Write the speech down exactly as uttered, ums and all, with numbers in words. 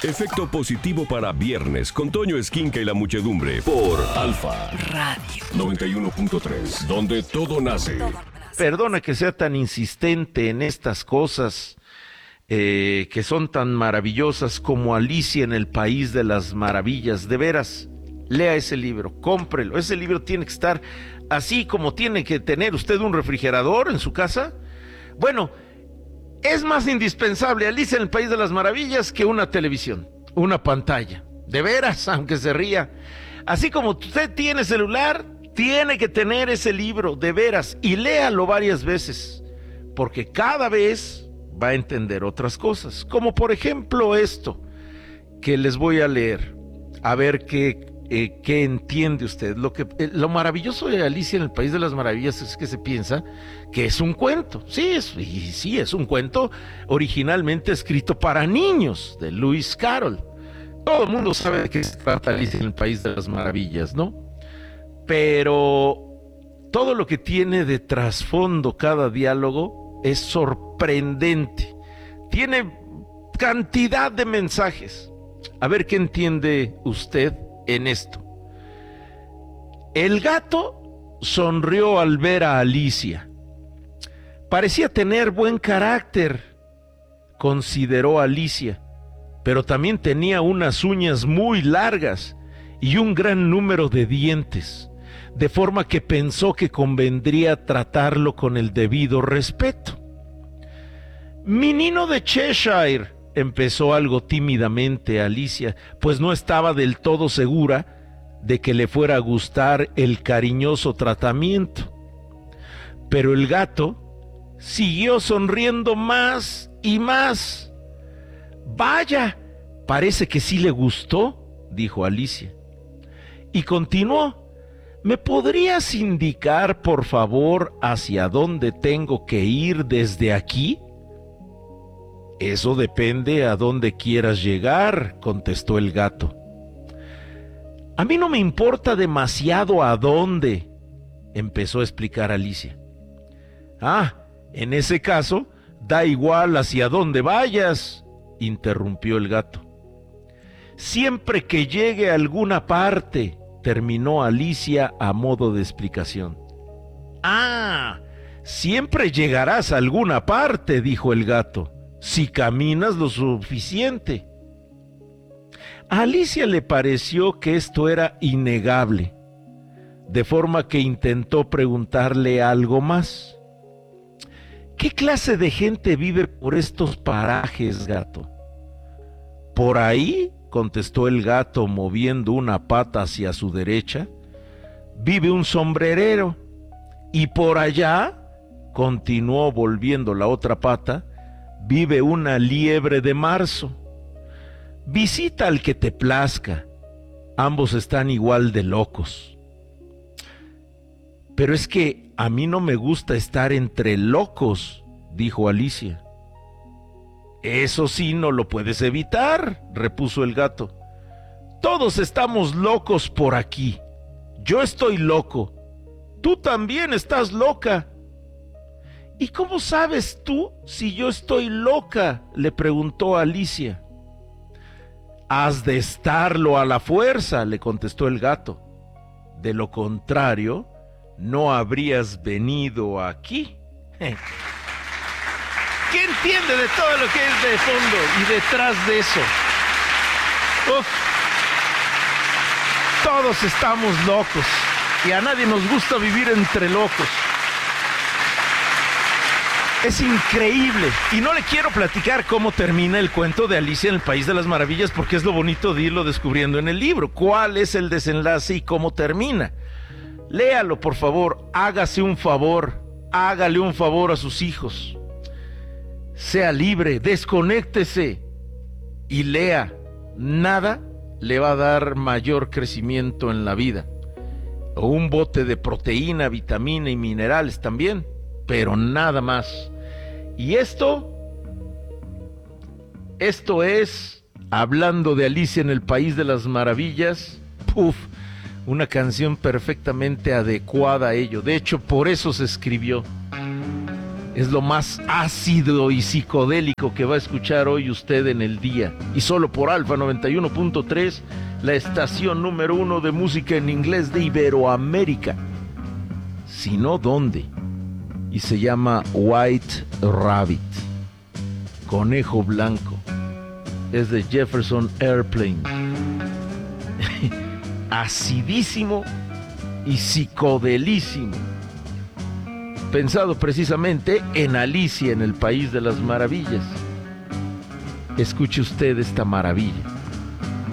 Efecto positivo para viernes con Toño Esquinca y la muchedumbre por Alfa Radio noventa y uno punto tres, donde todo nace. Perdona que sea tan insistente en estas cosas eh, que son tan maravillosas como Alicia en el País de las Maravillas. De veras, lea ese libro, cómprelo. Ese libro tiene que estar así como tiene que tener usted un refrigerador en su casa. Bueno, es más indispensable Alicia en el País de las Maravillas que una televisión, una pantalla. De veras, aunque se ría. Así como usted tiene celular, tiene que tener ese libro, de veras, y léalo varias veces, porque cada vez va a entender otras cosas, como por ejemplo esto, que les voy a leer, a ver qué, eh, qué entiende usted. Lo, que, eh, lo maravilloso de Alicia en el País de las Maravillas es que se piensa que es un cuento. Sí, es, y sí, es un cuento originalmente escrito para niños, de Lewis Carroll. Todo el mundo sabe de qué se trata Alicia en el País de las Maravillas, ¿no? Pero todo lo que tiene de trasfondo cada diálogo es sorprendente. Tiene cantidad de mensajes. A ver qué entiende usted en esto. El gato sonrió al ver a Alicia. Parecía tener buen carácter, consideró Alicia, pero también tenía unas uñas muy largas y un gran número de dientes, de forma que pensó que convendría tratarlo con el debido respeto. Mi Nino de Cheshire, empezó algo tímidamente Alicia, pues no estaba del todo segura de que le fuera a gustar el cariñoso tratamiento. Pero el gato siguió sonriendo más y más. Vaya, parece que sí le gustó, dijo Alicia. Y continuó. ¿Me podrías indicar, por favor, hacia dónde tengo que ir desde aquí? Eso depende a dónde quieras llegar, contestó el gato. A mí no me importa demasiado a dónde, empezó a explicar Alicia. Ah, en ese caso, da igual hacia dónde vayas, interrumpió el gato. Siempre que llegue a alguna parte, terminó Alicia a modo de explicación. Ah, siempre llegarás a alguna parte, dijo el gato, si caminas lo suficiente. A Alicia le pareció que esto era innegable, de forma que intentó preguntarle algo más. ¿Qué clase de gente vive por estos parajes, gato? Por ahí, contestó el gato moviendo una pata hacia su derecha, vive un sombrerero, y por allá, continuó volviendo la otra pata, vive una liebre de marzo. Visita al que te plazca, ambos están igual de locos. Pero es que a mí no me gusta estar entre locos, dijo Alicia. Eso sí no lo puedes evitar, repuso el gato. Todos estamos locos por aquí. Yo estoy loco. Tú también estás loca. ¿Y cómo sabes tú si yo estoy loca?, le preguntó Alicia. Has de estarlo a la fuerza, le contestó el gato. De lo contrario, no habrías venido aquí. ¿Qué entiende de todo lo que es de fondo y detrás de eso? Uf. Todos estamos locos y a nadie nos gusta vivir entre locos. Es increíble. Y no le quiero platicar cómo termina el cuento de Alicia en el País de las Maravillas, porque es lo bonito de irlo descubriendo en el libro. ¿Cuál es el desenlace y cómo termina? Léalo, por favor. Hágase un favor. Hágale un favor a sus hijos. Sea libre, desconéctese y lea. Nada le va a dar mayor crecimiento en la vida. O un bote de proteína, vitamina y minerales también, pero nada más. Y esto, esto es, hablando de Alicia en el País de las Maravillas, puf, una canción perfectamente adecuada a ello. De hecho, por eso se escribió. Es lo más ácido y psicodélico que va a escuchar hoy usted en el día. Y solo por Alfa noventa y uno punto tres, la estación número uno de música en inglés de Iberoamérica. Si no, ¿dónde? Y se llama White Rabbit, Conejo Blanco. Es de Jefferson Airplane. Acidísimo y psicodelísimo. Pensado precisamente en Alicia en el País de las Maravillas. Escuche usted esta maravilla.